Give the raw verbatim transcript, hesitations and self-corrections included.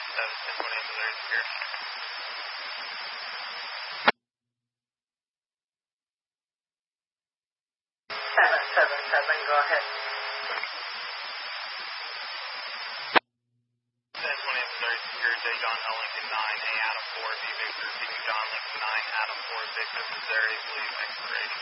seven, ten twenty-eight, Missouri Secure. seven seven seven, go ahead. ten twenty-eight, Missouri Secure, J. John L. Lincoln nine, A. Adam four, B. Victor, B. John Lincoln nine, Adam four, Victor, Missouri, believe expiration.